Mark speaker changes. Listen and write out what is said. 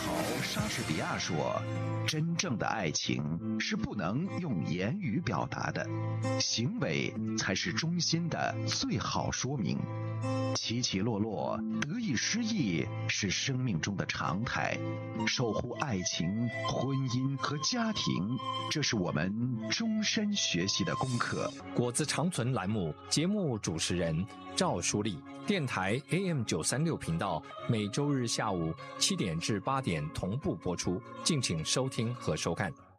Speaker 1: 豪莎士比亚说，真正的爱情是不能用言语表达的，行为才是衷心的最好说明。起起落落，得意失意是生命中的常态，守护爱情、婚姻和家庭，这是我们终身学习的功课。
Speaker 2: 果子长存栏目节目主持人赵淑丽，电台 AM936频道，每周日下午7点至8点同步播出，敬请收听和收看。